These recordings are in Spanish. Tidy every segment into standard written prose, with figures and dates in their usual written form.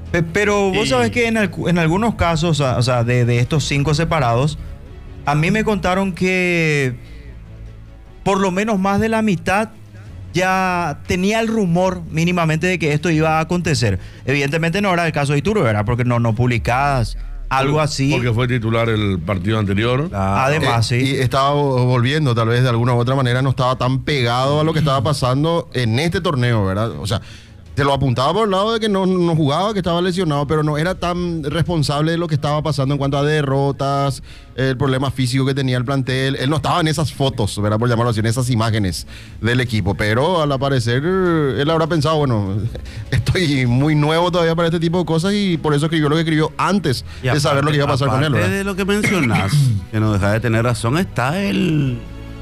Pero vos sabés que en algunos casos, o sea, de estos 5 separados, a mí me contaron que por lo menos más de la mitad ya tenía el rumor mínimamente de que esto iba a acontecer. Evidentemente no era el caso de Iturbe, ¿verdad? Porque no publicabas algo así. Porque fue titular el partido anterior. Además, sí. Y estaba volviendo, tal vez de alguna u otra manera, no estaba tan pegado a lo que estaba pasando en este torneo, ¿verdad? O sea, se lo apuntaba por el lado de que no jugaba, que estaba lesionado, pero no era tan responsable de lo que estaba pasando en cuanto a derrotas, el problema físico que tenía el plantel. Él no estaba en esas fotos, ¿verdad? Por llamarlo así, en esas imágenes del equipo, pero al aparecer él habrá pensado, bueno, estoy muy nuevo todavía para este tipo de cosas y por eso escribió lo que escribió antes de saber lo que iba a pasar con él, ¿verdad? De lo que mencionás, que no deja de tener razón, está el...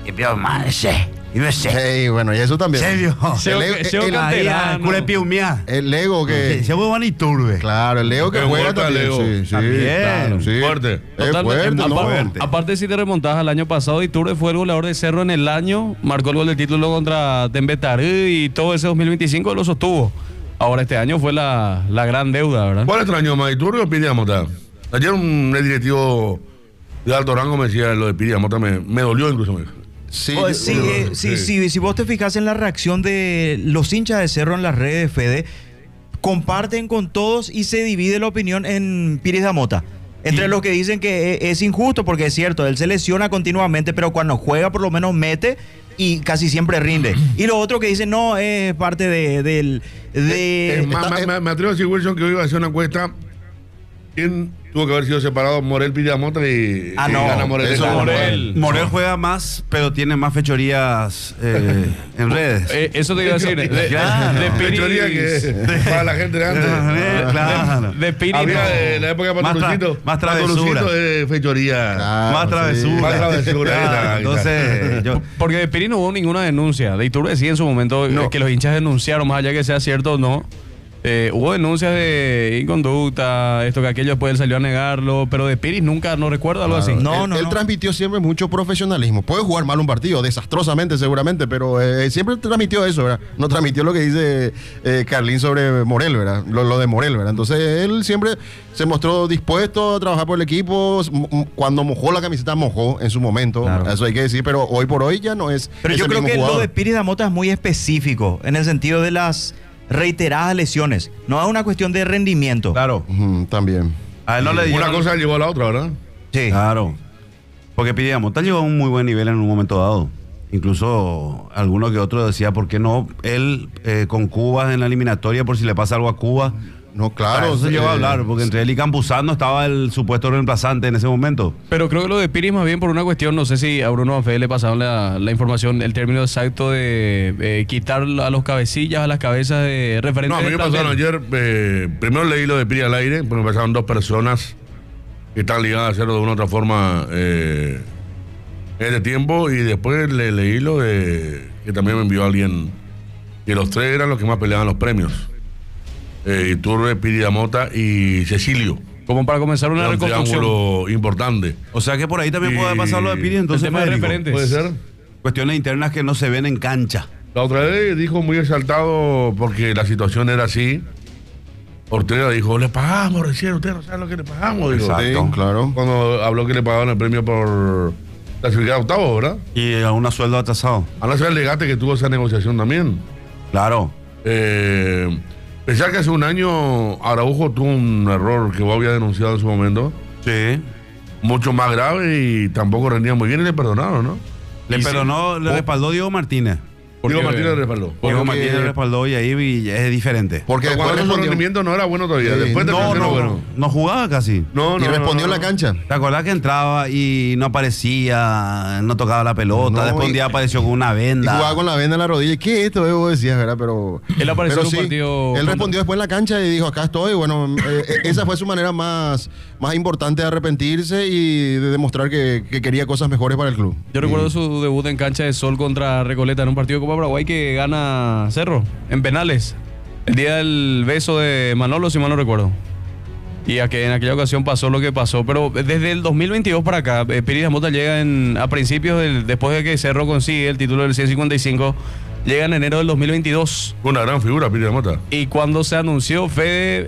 Hey, bueno, y eso también. ¿Serio? El Lego que... Se fue Iturbe. Claro, el Lego que juega también. Sí, claro, sí. Fuerte. Es fuerte, ¿no? Aparte, si te remontás al año pasado, Iturbe fue el goleador de Cerro en el año, marcó el gol de título contra Tembetarú y todo ese 2025 lo sostuvo. Ahora este año fue la gran deuda, ¿verdad? ¿Cuál extraño más, Iturbe o Piriamota? Ayer un directivo de alto rango me decía lo de Piriamota, me dolió incluso. Si vos te fijas en la reacción de los hinchas de Cerro en las redes, Fede, comparten con todos y se divide la opinión en Pires Damota. Entre los que dicen que es injusto, porque es cierto, él se lesiona continuamente, pero cuando juega por lo menos mete y casi siempre rinde. Y los otros que dicen, no, es parte me atrevo a decir, Wilson, que hoy iba a hacer una encuesta. ¿Quién tuvo que haber sido separado? Morel, Piriamota y gana Morel. Eso Morel juega más, pero tiene más fechorías en redes. Eso te iba a decir. De fechoría que para la gente de antes. Claro. De Piri. Había de la época de Paturucito. Más travesura. De fechoría. Más travesura. Más travesura. Entonces, porque de Piri no hubo ninguna denuncia. De Iturbe sí en su momento que los hinchas denunciaron, más allá que sea cierto o no. Hubo denuncias de inconducta, esto que aquello, después él salió a negarlo, pero de Piris nunca, no recuerdo algo así. Él transmitió siempre mucho profesionalismo. Puede jugar mal un partido, desastrosamente seguramente, pero siempre transmitió eso, ¿verdad? No transmitió lo que dice Carlín sobre Morel, ¿verdad? Lo de Morel, ¿verdad? Entonces él siempre se mostró dispuesto a trabajar por el equipo. Cuando mojó la camiseta, mojó en su momento. Claro. Eso hay que decir, pero hoy por hoy ya no es. Pero yo creo que lo de Piris Damota es muy específico, en el sentido de las reiteradas lesiones. No es una cuestión de rendimiento. Claro. También. A él no le dieron... Una cosa llevó a la otra, ¿verdad? Sí. Claro. Porque Piriamota llegó a un muy buen nivel en un momento dado. Incluso alguno que otro decía, ¿por qué no él con Cuba en la eliminatoria por si le pasa algo a Cuba? No, claro. Eso se llegó a hablar, porque entre él y Campuzano estaba el supuesto reemplazante en ese momento. Pero creo que lo de Piris más bien por una cuestión, no sé si a Bruno Banfede le pasaron la información, el término exacto de quitar a los cabecillas, a las cabezas de referentes. No, a mí me pasaron ayer, primero leí lo de Piris al aire, pero me pasaron 2 personas que están ligadas a hacerlo de una u otra forma en este tiempo, y después le leí lo de que también me envió alguien, que los 3 eran los que más peleaban los premios. Iturbe, Piri Damota y Cecilio. Como para comenzar una reconstrucción. Un triángulo importante. O sea que por ahí también puede pasar lo de Piri, entonces el tema de referentes. Puede ser. Cuestiones internas que no se ven en cancha. La otra vez dijo muy exaltado porque la situación era así. Ortega dijo, le pagamos recién, usted no sabe lo que le pagamos. Dijo. Exacto, sí, claro. Cuando habló que le pagaban el premio por clasificar a octavo, ¿verdad? Y a un sueldo atrasado. A no ser el legate que tuvo esa negociación también. Claro. Pensar que hace un año Araujo tuvo un error que vos había denunciado en su momento. Sí. Mucho más grave y tampoco rendía muy bien y le perdonaron, ¿no? Le perdonó, le respaldó Diego Martínez. Diego Martínez le respaldó. Diego Martínez le respaldó y ahí es diferente. Porque cuando su rendimiento no era bueno todavía. Sí. Después de no jugaba casi. Y respondió en la cancha. ¿Te acordás que entraba y no aparecía, no tocaba la pelota? Después un día apareció con una venda. Y jugaba con la venda en la rodilla. ¿Qué es esto? Vos decías, ¿verdad? Pero él apareció en un sí, partido. Él respondió después en la cancha y dijo, acá estoy. Bueno, esa fue su manera más importante de arrepentirse y de demostrar que quería cosas mejores para el club. Yo recuerdo su debut en cancha de Sol contra Recoleta en un partido de Copa Paraguay que gana Cerro en penales. El día del beso de Manolo, si mal no recuerdo. Y en aquella ocasión pasó lo que pasó. Pero desde el 2022 para acá, Piris Damota llega a principios después de que Cerro consigue el título del 155, llega en enero del 2022. Una gran figura, Piris Damota. Y cuando se anunció, Fede,